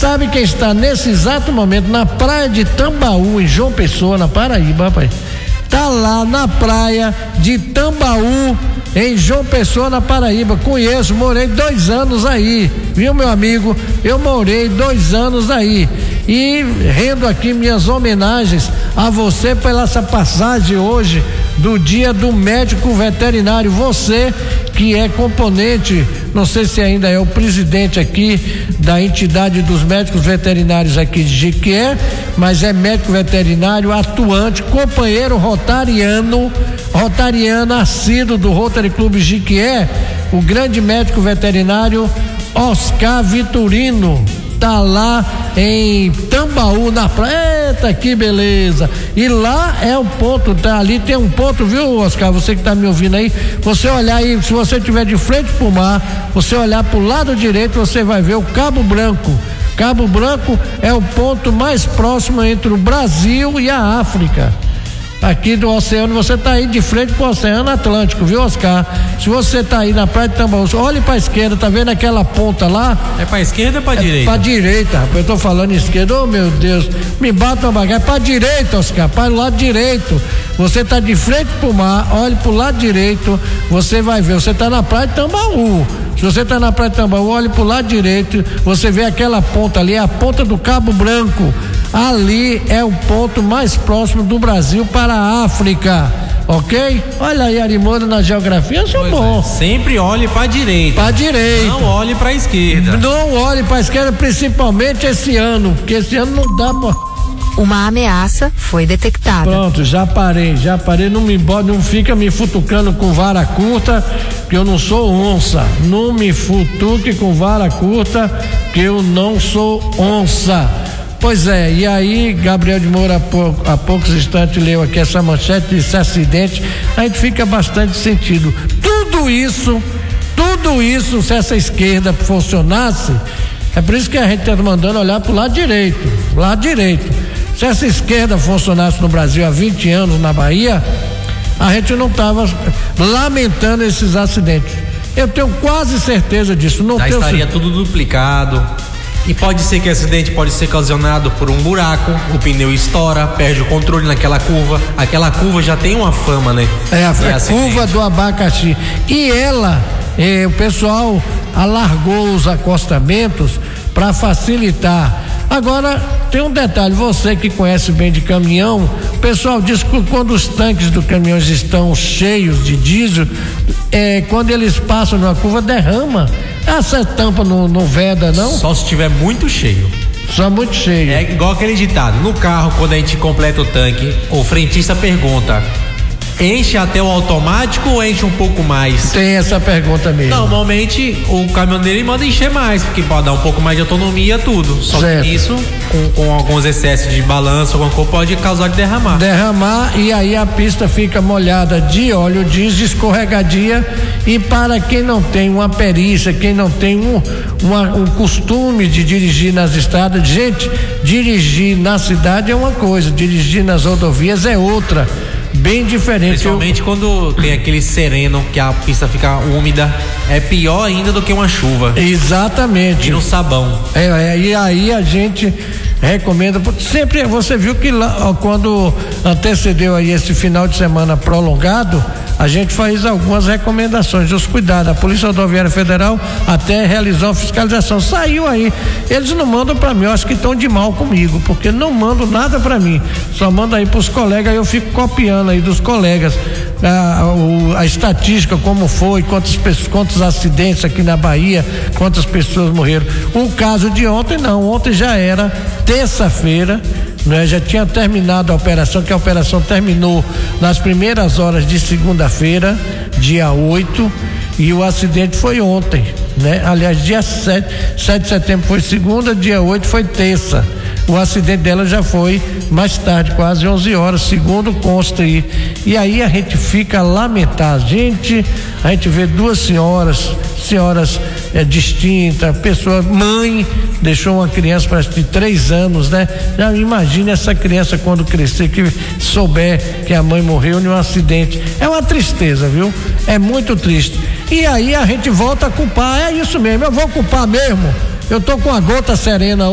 Sabe quem está nesse exato momento na praia de Tambaú, em João Pessoa, na Paraíba, rapaz? Tá lá na praia de Tambaú, em João Pessoa, na Paraíba. Conheço, morei 2 anos aí, viu, meu amigo? Eu morei 2 anos aí. E rendo aqui minhas homenagens a você pela essa passagem hoje do Dia do Médico Veterinário. Você que é componente, não sei se ainda é o presidente aqui da entidade dos médicos veterinários aqui de Jequié, mas é médico veterinário atuante, companheiro rotariano assíduo do Rotary Clube Jequié, o grande médico veterinário Oscar Vitorino. Tá lá em Tambaú, na praia. Eita, que beleza! E lá é o ponto, tá? Ali tem um ponto, viu, Oscar? Você que tá me ouvindo aí, você olhar aí, se você estiver de frente pro mar, você olhar pro lado direito, você vai ver o Cabo Branco. Cabo Branco é o ponto mais próximo entre o Brasil e a África. Aqui do oceano, você tá aí de frente pro Oceano Atlântico, viu, Oscar? Se você tá aí na praia de Tambaú, olhe pra esquerda, tá vendo aquela ponta lá? É pra esquerda ou pra direita? Pra direita, rapaz, eu tô falando esquerda, oh meu Deus, me bata uma bagagem, pra direita, Oscar, para o lado direito, você tá de frente pro mar, olhe pro lado direito, você vai ver, você tá na praia de Tambaú. Se você está na praia de Tambaú, olhe pro lado direito, você vê aquela ponta ali, é a ponta do Cabo Branco. Ali é o ponto mais próximo do Brasil para a África, ok? Olha aí, Arimondo, na geografia, eu sou bom. É, sempre olhe para direita. Para direita. Não olhe para esquerda. Não olhe para esquerda, principalmente esse ano, porque esse ano não dá pra... Uma ameaça foi detectada. Pronto, já parei, não fica me futucando com vara curta, que eu não sou onça. Não me futuque com vara curta, que eu não sou onça. Pois é, e aí Gabriel de Moura há poucos instantes leu aqui essa manchete desse acidente, a gente fica bastante sentido. Tudo isso, se essa esquerda funcionasse, é por isso que a gente está mandando olhar pro lado direito. Se essa esquerda funcionasse no Brasil há 20 anos na Bahia, a gente não estava lamentando esses acidentes. Eu tenho quase certeza disso. Não estaria tudo duplicado. E pode ser que o acidente pode ser ocasionado por um buraco, o pneu estoura, perde o controle naquela curva. Aquela curva já tem uma fama, né? É a curva do abacaxi. E o pessoal alargou os acostamentos para facilitar. Agora, tem um detalhe, você que conhece bem de caminhão, o pessoal diz que quando os tanques do caminhão estão cheios de diesel, quando eles passam numa curva, derrama. Essa tampa não veda, não? Só se estiver muito cheio. Só muito cheio. É igual aquele ditado, no carro, quando a gente completa o tanque, o frentista pergunta: enche até o automático ou enche um pouco mais? Tem essa pergunta mesmo. Normalmente o caminhoneiro ele manda encher mais, porque pode dar um pouco mais de autonomia, tudo. Só certo. Que isso, com alguns excessos de balanço, alguma coisa, pode causar de derramar. E aí a pista fica molhada de óleo diesel, escorregadia. E para quem não tem uma perícia, quem não tem um costume de dirigir nas estradas, gente, dirigir na cidade é uma coisa, dirigir nas rodovias é outra. Bem diferente. Principalmente quando tem aquele sereno que a pista fica úmida, é pior ainda do que uma chuva. Exatamente. E no sabão. E aí a gente recomenda, sempre você viu que lá, quando antecedeu aí esse final de semana prolongado, a gente faz algumas recomendações, os cuidados. A Polícia Rodoviária Federal até realizou uma fiscalização. Saiu aí. Eles não mandam para mim, eu acho que estão de mal comigo, porque não mandam nada para mim. Só manda aí pros colegas, eu fico copiando aí dos colegas a estatística, como foi, quantos acidentes aqui na Bahia, quantas pessoas morreram. O caso de ontem não, ontem já era terça-feira, né? Já tinha terminado a operação, que a operação terminou nas primeiras horas de segunda-feira, dia 8, e o acidente foi ontem, né? Aliás, dia 7 de setembro foi segunda, dia 8 foi terça. O acidente dela já foi mais tarde, quase 11 horas, segundo consta aí. E aí a gente fica lamentável. A gente vê duas senhoras distintas, mãe deixou uma criança de 3 anos, né? Já imagine essa criança quando crescer, que souber que a mãe morreu em um acidente. É uma tristeza, viu? É muito triste. E aí a gente volta a culpar, é isso mesmo, eu vou culpar mesmo. Eu tô com a gota serena